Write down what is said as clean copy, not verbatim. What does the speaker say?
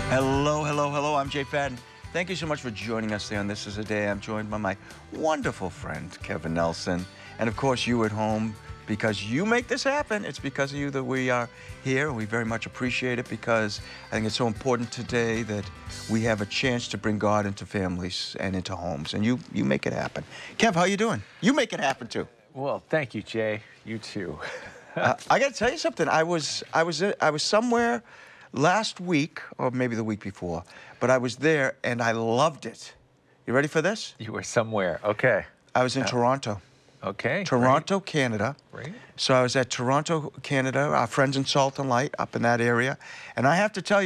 Hello, hello, hello. I'm Jay Fadden. Thank you so much for joining us today on This Is a Day. I'm joined by my wonderful friend, Kevin Nelson. And of course, you at home, because you make this happen. It's because of you that we are here. We very much appreciate it because I think it's so important today that we have a chance to bring God into families and into homes. And you make it happen. Kev, how you doing? You make it happen too. Well, thank you, Jay. You too. I got to tell you something. I was somewhere last week, or maybe the week before, but I was there and I loved it. You ready for this? You were somewhere. Okay. I was in Toronto. Okay. Toronto, Canada. Great. So I was at Toronto, Canada, our friends in Salt and Light up in that area. And I have to tell you,